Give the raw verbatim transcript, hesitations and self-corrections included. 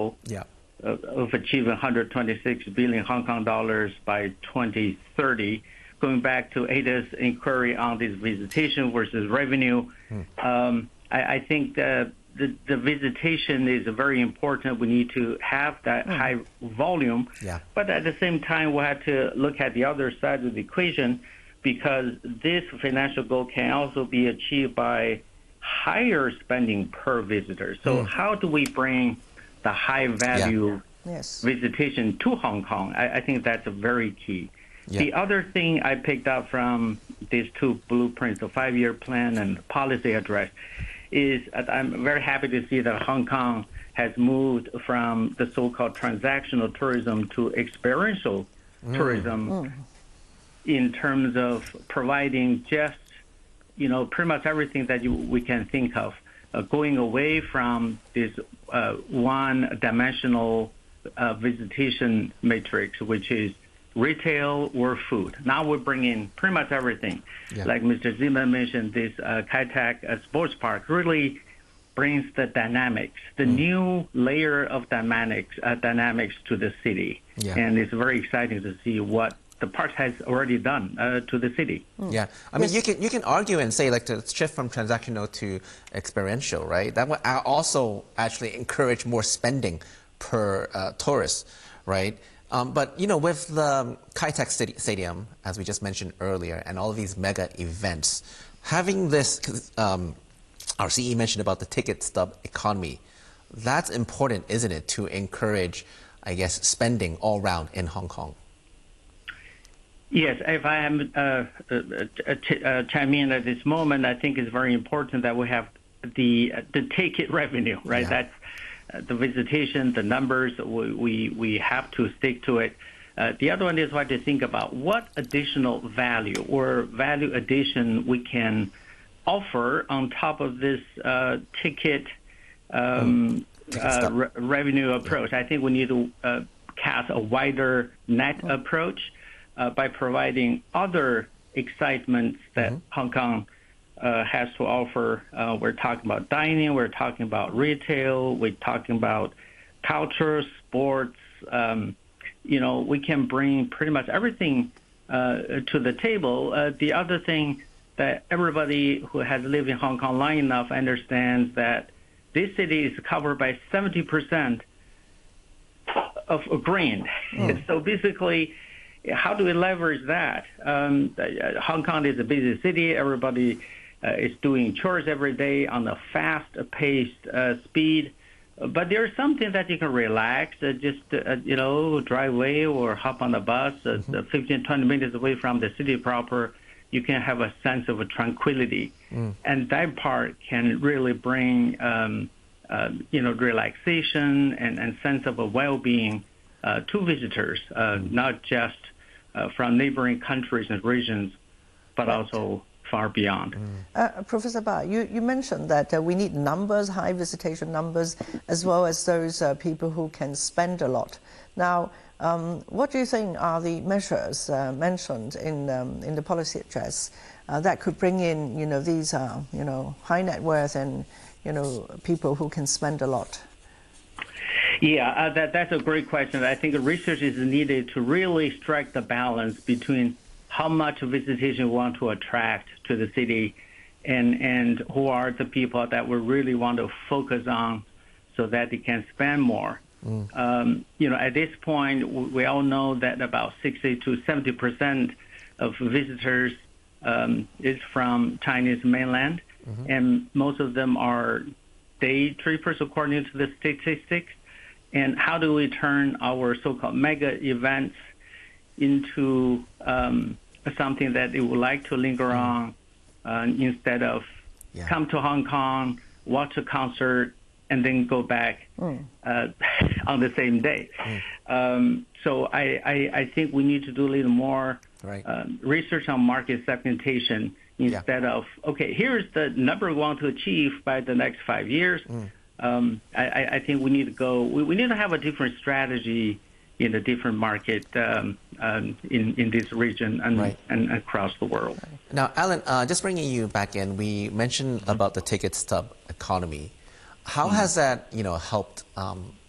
goal yeah. of, of achieving one hundred twenty-six billion Hong Kong dollars by twenty thirty. Going back to Ada's inquiry on this visitation versus revenue, hmm. um, I, I think the, the the visitation is very important. We need to have that hmm. high volume, yeah. but at the same time, we have to look at the other side of the equation, because this financial goal can also be achieved by higher spending per visitor. So mm. how do we bring the high value yeah. yes. visitation to Hong Kong? I, I think that's a very key. Yeah. The other thing I picked up from these two blueprints, the five-year plan and the policy address, is that I'm very happy to see that Hong Kong has moved from the so-called transactional tourism to experiential mm. tourism mm. in terms of providing just you know, pretty much everything that you, we can think of, uh, going away from this uh, one-dimensional uh, visitation matrix, which is retail or food. Now we're bringing pretty much everything. Yeah. Like Mister Zima mentioned, this uh, Kai Tak uh, Sports Park really brings the dynamics, the mm. new layer of dynamics, uh, dynamics to the city. Yeah. And it's very exciting to see what the park has already done uh, to the city. Mm. Yeah, I mean, yes. you can you can argue and say like to shift from transactional to experiential, right? That would also actually encourage more spending per uh, tourist, right? Um, but you know, with the Kai Tak Stadium, as we just mentioned earlier, and all of these mega events, having this, um, our C E mentioned about the ticket stub economy. That's important, isn't it, to encourage, I guess, spending all around in Hong Kong? Yes, if I am uh, uh, uh, chime in at this moment, I think it's very important that we have the uh, the ticket revenue, right? Yeah. That's uh, the visitation, the numbers. We, we we have to stick to it. Uh, the other one is what to think about what additional value or value addition we can offer on top of this uh, ticket um, mm. uh, re revenue approach. Yeah. I think we need to uh, cast a wider net oh. approach. Uh, by providing other excitements that mm-hmm. Hong Kong uh, has to offer. Uh, we're talking about dining, we're talking about retail, we're talking about culture, sports. Um, you know, we can bring pretty much everything uh, to the table. Uh, the other thing that everybody who has lived in Hong Kong long enough understands that this city is covered by seventy percent of green. Mm. So basically, how do we leverage that? Um, uh, Hong Kong is a busy city. Everybody uh, is doing chores every day on a fast-paced uh, speed. But there's something that you can relax, uh, just, uh, you know, drive away or hop on the bus, uh, mm-hmm. fifteen, twenty minutes away from the city proper. You can have a sense of tranquility. Mm. And that part can really bring, um, uh, you know, relaxation and, and sense of a well-being uh, to visitors, uh, mm. not just Uh, from neighboring countries and regions, but right. also far beyond. Mm. Uh, Professor Ba, you, you mentioned that uh, we need numbers, high visitation numbers, as well as those uh, people who can spend a lot. Now, um, what do you think are the measures uh, mentioned in, um, in the policy address uh, that could bring in, you know, these, uh, you know, high net worth and, you know, people who can spend a lot? Yeah, uh, that, that's a great question. I think research is needed to really strike the balance between how much visitation we want to attract to the city and, and who are the people that we really want to focus on so that they can spend more. Mm. Um, you know, at this point, we all know that about sixty to seventy percent of visitors um, is from Chinese mainland, mm-hmm. and most of them are day trippers according to the statistics. And how do we turn our so-called mega events into um, something that they would like to linger mm. on uh, instead of yeah. come to Hong Kong, watch a concert, and then go back mm. uh, on the same day. Mm. Um, so I, I, I think we need to do a little more right. uh, research on market segmentation instead yeah. of, okay, here's the number we want to achieve by the next five years. Mm. Um, I, I think we need to go, we, we need to have a different strategy in a different market um, um, in, in this region and, right. and across the world. Now, Alan, uh, just bringing you back in, we mentioned mm-hmm. about the ticket stub economy. How mm-hmm. has that, you know, helped um,